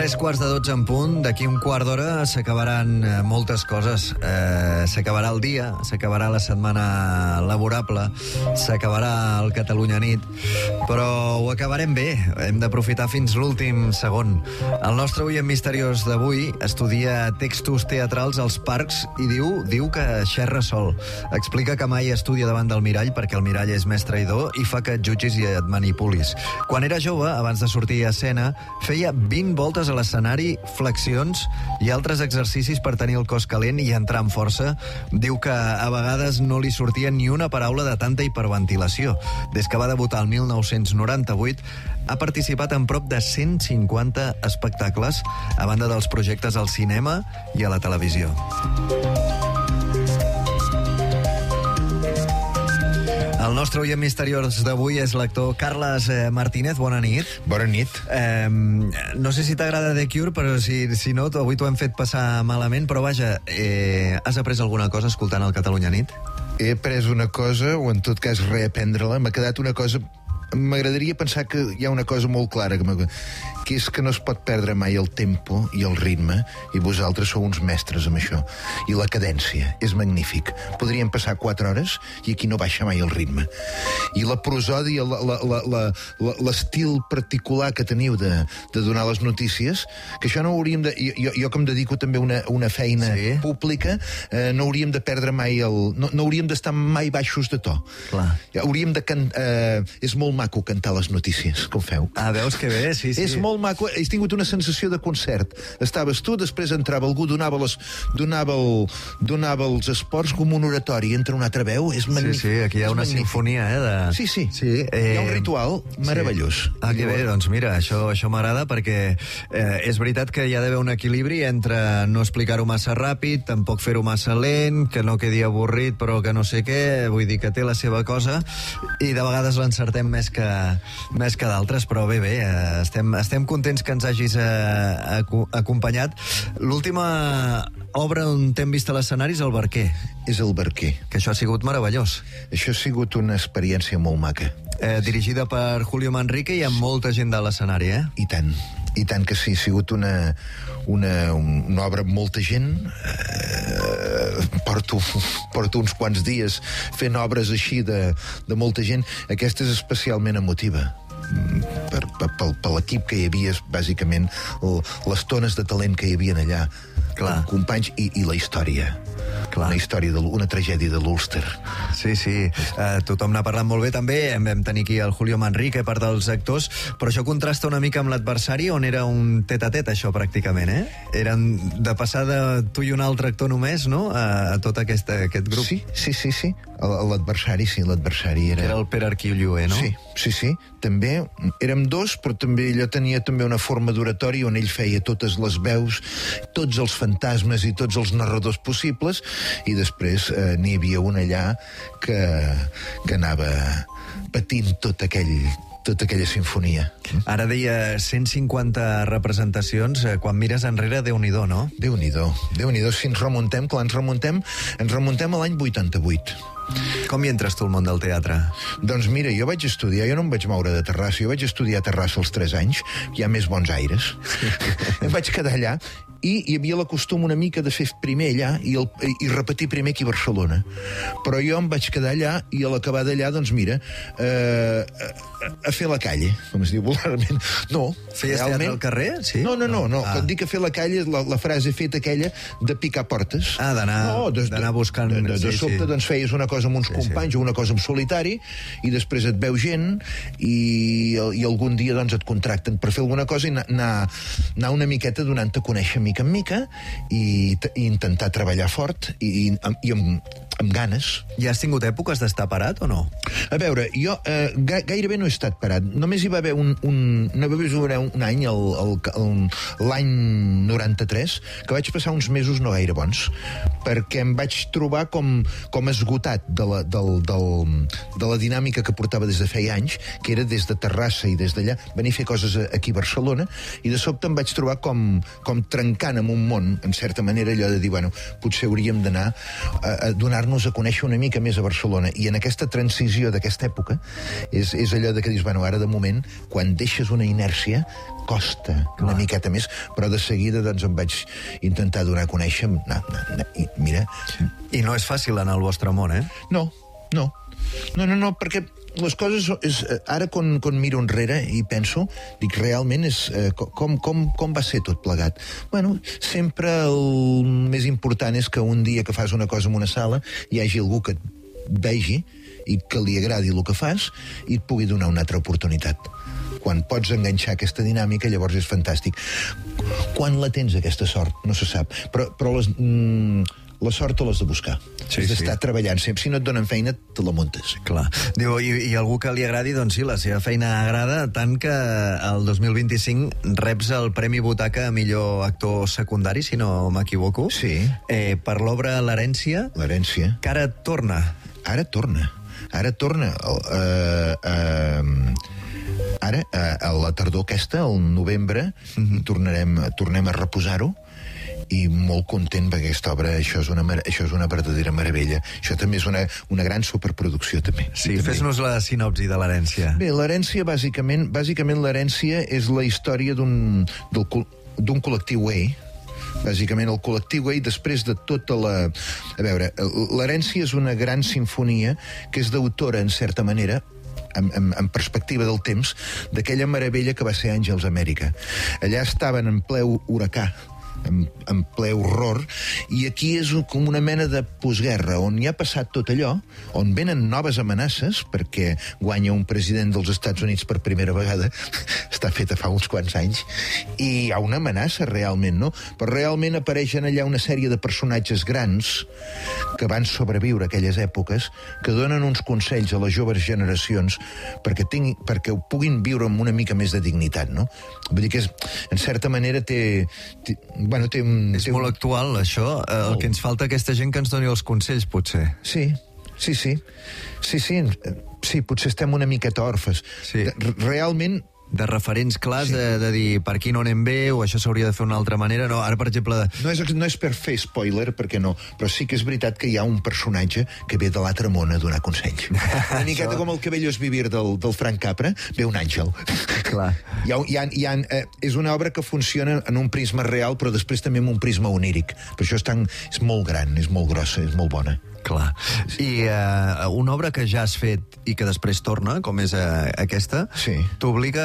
3:45 en punt. D'aquí un quart d'hora s'acabaran moltes coses. S'acabarà el dia, s'acabarà la setmana laborable, s'acabarà el Catalunya Nit, però ho acabarem bé. Hem d'aprofitar fins l'últim segon. El nostre oient misteriós d'avui estudia textos teatrals als parcs i diu que xerra sol. Explica que mai estudia davant del mirall perquè el mirall és més traïdor i fa que et jutgis i et manipulis. Quan era jove, abans de sortir a escena, feia 20 voltes a l'escenari, flexions i altres exercicis per tenir el cos calent i entrar amb força. Diu que a vegades no li sortia ni una paraula de tanta hiperventilació. Des que va debutar el 1998, ha participat en prop de 150 espectacles, a banda dels projectes al cinema i a la televisió. El nostre oient misteriós d'avui és l'actor Carles Martínez. Bona nit. Bona nit. No sé si t'agrada The Cure, però si no, avui t'ho hem fet passar malament, però vaja, has après alguna cosa escoltant el Catalunya Nit? He après una cosa, o en tot cas reaprendre-la. M'ha quedat una cosa... M'agradaria pensar que hi ha una cosa molt clara, que és que no es pot perdre mai el tempo i el ritme, i vosaltres sou uns mestres amb això. I la cadència és magnífic. Podríem passar 4 hores i aquí no baixa mai el ritme. I la prosòdia, l'estil particular que teniu de donar les notícies, que això no hauríem de... Jo que em dedico també a una feina pública, no hauríem de perdre mai el... No hauríem d'estar mai baixos de to. Clar. Hauríem de és molt maco cantar les notícies, com feu. Ah, veus que bé, sí. És molt maco, he tingut una sensació de concert. Estaves tu, després entrava algú, donava els esports com un oratori, entra una altra veu, és magnífic. Sí, aquí hi ha una sinfonia, Sí. Hi ha un ritual meravellós. Ah, que bé, doncs mira, això m'agrada perquè és veritat que hi ha d'haver un equilibri entre no explicar-ho massa ràpid, tampoc fer-ho massa lent, que no quedi avorrit, però que no sé què, vull dir que té la seva cosa, i de vegades l'encertem més que d'altres, però bé, estem contents que ens hagis acompanyat. L'última obra on t'hem vist a l'escenari és el Barquer. És el Barquer. Que això ha sigut meravellós. Això ha sigut una experiència molt maca. Dirigida per Julio Manrique i amb molta gent de l'escenari, I tant que sí, ha sigut una obra amb molta gent. Porto uns quants dies fent obres així de molta gent. Aquesta és especialment emotiva per l'equip que hi havia, bàsicament les tones de talent que hi havia allà. Clar. Companys i la història. Clar. Una història, una tragèdia de l'Ulster. Sí. Tothom n'ha parlat molt bé també. Vam tenir aquí el Julio Manrique, part dels actors, però això contrasta una mica amb l'Adversari, on era un tet-a-tet, això, pràcticament, Eren de passar de tu i un altre actor només, no?, a tot aquest grup. Sí. L'Adversari era... Era el Pere Arquilloé, no? Sí. També érem dos, però també ell tenia també una forma d'oratori on ell feia totes les veus, tots els fantasmes i tots els narradors possibles, i després n'hi havia un allà que anava patint tota aquella sinfonia. Ara deia 150 representacions. Quan mires enrere, Déu-n'hi-do, no? Déu-n'hi-do. Si ens remuntem a l'any 88. Com hi entres tu al món del teatre? Doncs mira, jo vaig estudiar, jo no em vaig moure de Terrassa, jo vaig estudiar a Terrassa als 3 anys, hi ha més bons aires. Em vaig quedar allà i hi havia la costum una mica de fer primer allà i repetir primer aquí a Barcelona. Però jo em vaig quedar allà i a l'acabar d'allà, doncs mira, a fer la calle, com es diu vulgarment. No. Feies teatre al carrer? Sí? No. Quan dic a fer la calle, la frase feta aquella de picar portes. Ah, d'anar buscant... De sobte, doncs, feies una cosa amb uns companys o una cosa en solitari i després et veu gent i algun dia doncs et contracten per fer alguna cosa i anar una miqueta donant-te a conèixer mica en mica i intentar treballar fort i amb ganes. I has tingut èpoques d'estar parat o no? A veure, jo gairebé no he estat parat. Només hi va haver un any, l'any 93, que vaig passar uns mesos no gaire bons, perquè em vaig trobar com esgotat de la dinàmica que portava des de feia anys, que era des de Terrassa i des d'allà, venir a fer coses aquí a Barcelona, i de sobte em vaig trobar com trencant en un món, en certa manera, allò de dir, bueno, potser hauríem d'anar a donar-nos donar-nos a conèixer una mica més a Barcelona. I en aquesta transició d'aquesta època és allò de que dius, bueno, ara de moment, quan deixes una inèrcia, costa una miqueta més, però de seguida doncs em vaig intentar donar a conèixer. I mira... I no és fàcil anar al vostre món, eh? No, perquè les coses... Ara, quan miro enrere i penso, dic, realment és... Com va ser tot plegat? Bueno, sempre el més important és que un dia que fas una cosa en una sala hi hagi algú que et vegi i que li agradi el que fas i et pugui donar una altra oportunitat. Quan pots enganxar aquesta dinàmica, llavors és fantàstic. Quan la tens, aquesta sort? No se sap. Però la sort te l'has de buscar. Sí, has d'estar treballant sempre. Si no et donen feina, te la muntes. Clar. Diu, i algú que li agradi, doncs sí, la seva feina agrada, tant que el 2025 reps el Premi Butaca a millor actor secundari, si no m'equivoco. Sí. Per l'obra L'herència. L'herència. Que ara torna. Ara torna. Ara, a la tardor aquesta, al novembre, tornem a reposar-ho, i molt content perquè aquesta obra, això és una verdadera meravella. Això també és una gran superproducció, també. Sí, fes-nos la sinopsi de L'herència. Bé, L'herència, bàsicament l'herència és la història d'un col·lectiu gay. Bàsicament, el col·lectiu gay, després de tota la... A veure, L'herència és una gran sinfonia que és d'autora, en certa manera, en perspectiva del temps, d'aquella meravella que va ser Àngels Amèrica. Allà estaven en ple huracà, en ple horror, i aquí és com una mena de postguerra, on hi ha passat tot allò, on venen noves amenaces, perquè guanya un president dels Estats Units per primera vegada, està feta fa uns quants anys, i hi ha una amenaça realment, no? Però realment apareixen allà una sèrie de personatges grans que van sobreviure a aquelles èpoques, que donen uns consells a les joves generacions perquè ho puguin viure amb una mica més de dignitat, no? Vull dir que en certa manera és molt actual, això. El que ens falta aquesta gent que ens doni els consells, potser. Sí, potser estem una miqueta orfes. Sí. Realment... De referents clars, de dir per aquí no anem bé, o això s'hauria de fer d'una altra manera. No, ara, per exemple... No és per fer spoiler, perquè no, però sí que és veritat que hi ha un personatge que ve de l'altre món a donar consells. Una miqueta com el Cabello es vivir del Frank Capra, ve un àngel. Clar. És una obra que funciona en un prisma real, però després també en un prisma oníric. Per això és molt gran, és molt grossa, és molt bona. Clar. I una obra que ja has fet i que després torna, com és aquesta, t'obliga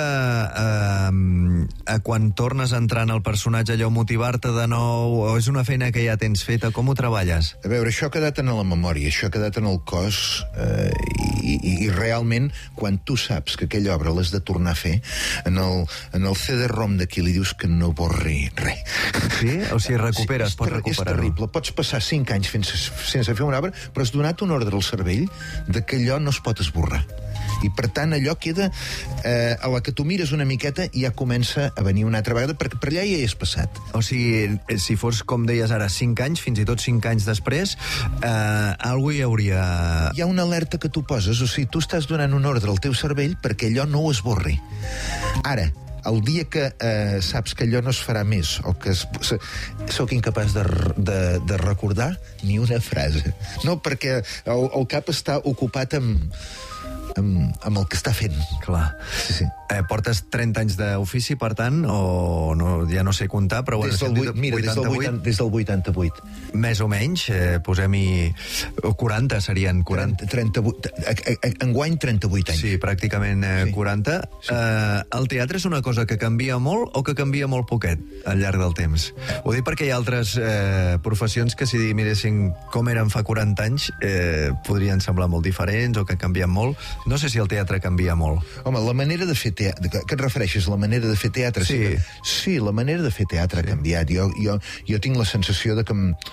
a quan tornes a entrar en el personatge allò motivar-te de nou, o és una feina que ja tens feta? Com ho treballes? A veure, això ha quedat en la memòria, això ha quedat en el cos, i realment, quan tu saps que aquella obra l'has de tornar a fer, en el CD-ROM d'aquí li dius que no borri res. Sí? O sigui, recuperes, pots recuperar-ho. És terrible, pots passar 5 anys sense fer una obra, però has donat un ordre al cervell de que allò no es pot esborrar. I, per tant, allò queda... a la que tu mires una miqueta ja comença a venir una altra vegada, perquè per allà ja hi has passat. O sigui, si fos, com deies ara, 5 anys, fins i tot 5 anys després, algú hi hauria... Hi ha una alerta que tu poses, o sigui, tu estàs donant un ordre al teu cervell perquè allò no ho esborri. Ara, el dia que saps que allò no es farà més, o que sóc incapaç de recordar ni una frase. No, perquè el cap està ocupat amb el que està fent. Clar. Sí. Portes 30 anys d'ofici, per tant, o no, ja no sé comptar, però... Des del 88. Més o menys, posem-hi... 40 serien 40. 38, enguany 38 anys. Sí, pràcticament 40. Sí. El teatre és una cosa que canvia molt o que canvia molt poquet al llarg del temps? Ho dic perquè hi ha altres professions que si miressin com eren fa 40 anys podrien semblar molt diferents o que canvien molt. No sé si el teatre canvia molt. Home, la manera de fer teatre... Què et refereixes? La manera de fer teatre? Sí, la manera de fer teatre ha canviat. Jo tinc la sensació de que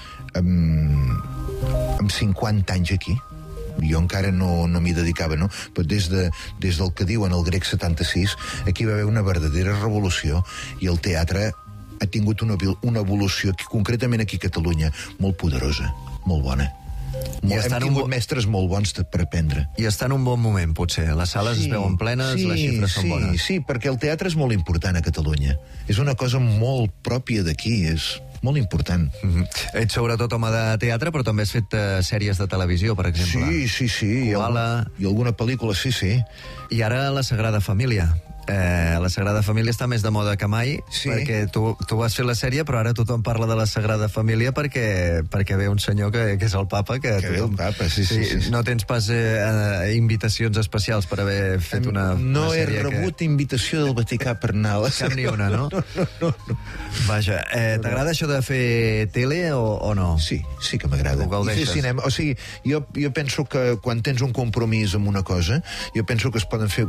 amb 50 anys aquí, jo encara no m'hi dedicava, no? Però des del que diuen el grec 76, aquí va haver una verdadera revolució i el teatre ha tingut una evolució, concretament aquí a Catalunya, molt poderosa, molt bona. Hem tingut mestres molt bons per aprendre. I està en un bon moment, potser. Les sales es veuen plenes, les xifres són bones. Sí, perquè el teatre és molt important a Catalunya. És una cosa molt pròpia d'aquí, és molt important. Ets sobretot home de teatre, però també has fet sèries de televisió, per exemple. Sí. I alguna pel·lícula, sí. I ara la Sagrada Família. La Sagrada Família està més de moda que mai, perquè tu vas fer la sèrie, però ara tothom parla de la Sagrada Família perquè ve un senyor que és el papa. Que ve el papa, sí. No tens pas invitacions especials per haver fet una sèrie. No he rebut invitació del Vaticà per anar a la Cap ni una, no? No. Vaja, t'agrada això de fer tele o no? Sí que m'agrada. Ho gaudeixes? Fer cinema. O sigui, jo penso que quan tens un compromís amb una cosa, jo penso que es poden fer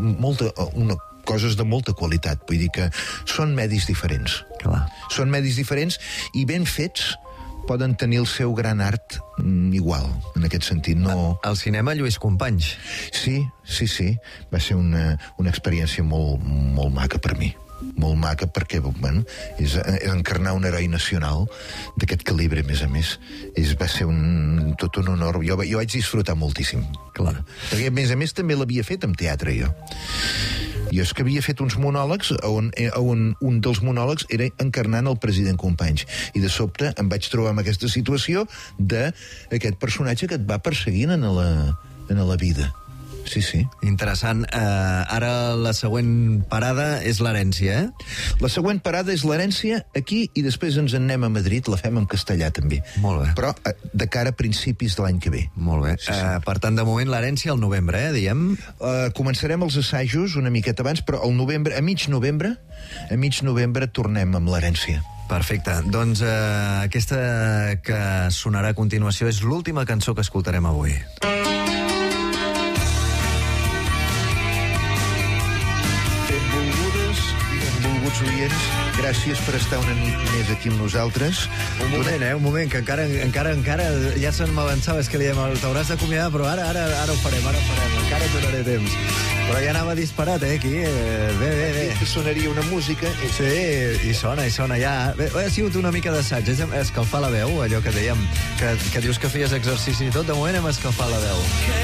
coses de molta qualitat. Vull dir que són medis diferents. Clar. Són medis diferents i ben fets poden tenir el seu gran art igual, en aquest sentit. No... Al cinema, Lluís Companys. Sí. Va ser una experiència molt, molt maca per mi. Molt maca perquè, és encarnar un heroi nacional d'aquest calibre, a més. Va ser tot un honor. Jo vaig disfrutar moltíssim. Clar. Perquè, a més, també l'havia fet amb teatre, jo. Jo és que havia fet uns monòlegs on un dels monòlegs era encarnant el president Companys. I de sobte em vaig trobar amb aquesta situació d'aquest personatge que et va perseguint en la vida. Sí. Interessant. Ara la següent parada és l'herència, La següent parada és l'herència aquí i després ens en anem a Madrid, la fem en castellà també. Molt bé. Però de cara a principis de l'any que ve. Molt bé. Sí. Per tant, de moment l'herència al novembre, diem? Començarem els assajos una miqueta abans, però a mig novembre tornem amb l'herència. Perfecte. Doncs aquesta que sonarà a continuació és l'última cançó que escoltarem avui. Benvolguts oients, gràcies per estar una nit més aquí amb nosaltres. Un moment, que encara ja se m'avançava, és que li dèiem, t'hauràs d'acomiadar, però ara ho farem, encara donaré temps. Però ja anava disparat, aquí. Bé. Que sonaria una música. Sí, i sona ja. Bé, ha sigut una mica d'assaig, és escalfar la veu, allò que dèiem, que dius que feies exercici i tot, de moment hem escalfat la veu.